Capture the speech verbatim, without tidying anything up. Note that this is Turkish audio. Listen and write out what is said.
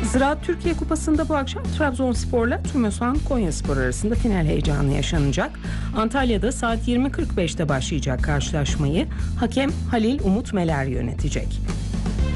Ziraat Türkiye Kupası'nda bu akşam Trabzonspor'la Tümesan Konyaspor arasında final heyecanı yaşanacak. Antalya'da saat yirmi kırk beşte başlayacak karşılaşmayı hakem Halil Umut Meler yönetecek.